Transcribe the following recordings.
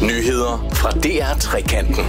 Nyheder fra DR Trekanten.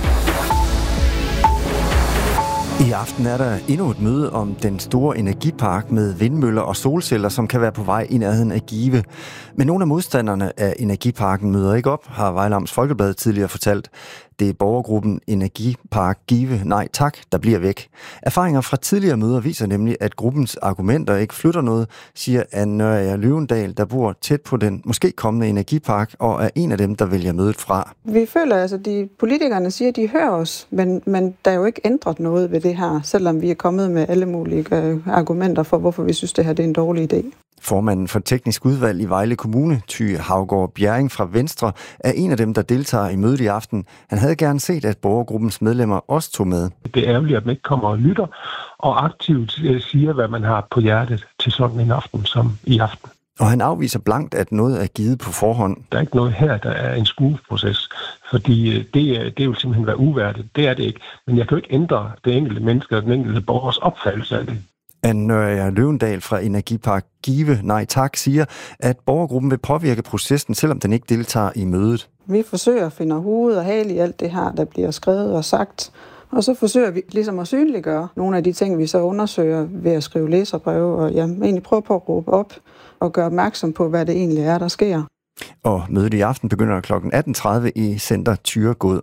I aften er der endnu et møde om den store energipark med vindmøller og solceller, som kan være på vej i nærheden af Give. Men nogle af modstanderne af energiparken møder ikke op, har Vejle Amts Folkeblad tidligere fortalt. Det er borgergruppen Energipark Give Nej Tak, der bliver væk. Erfaringer fra tidligere møder viser nemlig, at gruppens argumenter ikke flytter noget, siger Anne Nørre Løvendal, der bor tæt på den måske kommende energipark, og er en af dem, der vælger mødet fra. Vi føler altså, at politikerne siger, at de hører os, men der er jo ikke ændret noget ved det her, selvom vi er kommet med alle mulige argumenter for, hvorfor vi synes, det her det er en dårlig idé. Formanden for teknisk udvalg i Vejle Kommune, Thy Haugaard Bjerring fra Venstre, er en af dem, der deltager i mødet i aften. Han havde gerne set, at borgergruppens medlemmer også tog med. Det er ærgerligt, at man ikke kommer og lytter og aktivt siger, hvad man har på hjertet til sådan en aften som i aften. Og han afviser blankt, at noget er givet på forhånd. Der er ikke noget her, der er en skueproces, fordi det vil simpelthen være uværdigt. Det er det ikke. Men jeg kan jo ikke ændre det enkelte menneske og den enkelte borgers opfattelse af det. Anne Nørre Løvendal fra Energipark Give Nej Tak siger, at borgergruppen vil påvirke processen, selvom den ikke deltager i mødet. Vi forsøger at finde hoved og hale i alt det her, der bliver skrevet og sagt. Og så forsøger vi ligesom at synliggøre nogle af de ting, vi så undersøger ved at skrive læserbreve. Og egentlig prøve på at råbe op og gøre opmærksom på, hvad det egentlig er, der sker. Og mødet i aften begynder kl. 18.30 i Center Thyregod.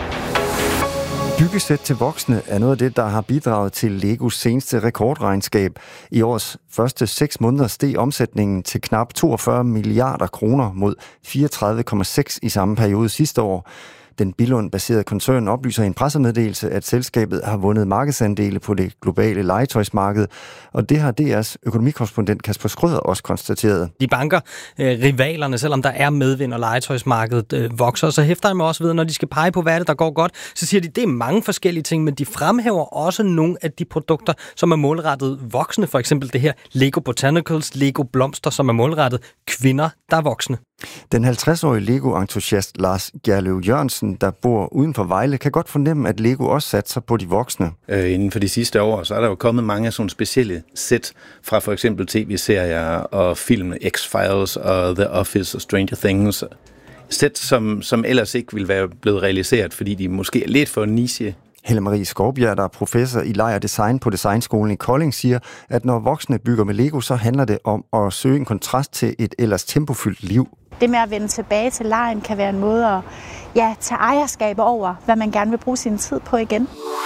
Byggesæt til voksne er noget af det, der har bidraget til Legos seneste rekordregnskab. I års første 6 måneder steg omsætningen til knap 42 milliarder kroner mod 34,6 i samme periode sidste år. Den Billund-baserede koncern oplyser i en pressemeddelelse, at selskabet har vundet markedsandele på det globale legetøjsmarked, og det har DR's økonomikorrespondent Kasper Skrøder også konstateret. De banker rivalerne, selvom der er medvind, og legetøjsmarkedet vokser, så hæfter jeg mig også ved, når de skal pege på, hvad det der går godt, så siger de, det er mange forskellige ting, men de fremhæver også nogle af de produkter, som er målrettet voksne, for eksempel det her Lego Botanicals, Lego Blomster, som er målrettet kvinder, der er voksne. Den 50-årige Lego-entusiast Lars Gerløv Jørgensen, der bor uden for Vejle, kan godt fornemme, at Lego også satser på de voksne. Inden for de sidste år, så er der jo kommet mange af sådan specielle sæt fra for eksempel tv-serier og film, X-Files og The Office og Stranger Things. Sæt, som ellers ikke ville være blevet realiseret, fordi de måske er lidt for niche. Helle Marie Skovbjerg, der er professor i leg og design på Designskolen i Kolding, siger, at når voksne bygger med Lego, så handler det om at søge en kontrast til et ellers tempofyldt liv. Det med at vende tilbage til legen kan være en måde at tage ejerskab over, hvad man gerne vil bruge sin tid på igen.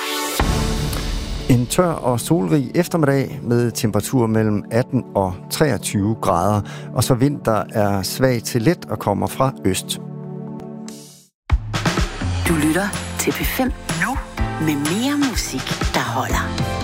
En tør og solrig eftermiddag med temperatur mellem 18 og 23 grader, og så vind, der er svag til let og kommer fra øst. Du lytter til P5 nu med mere musik, der holder.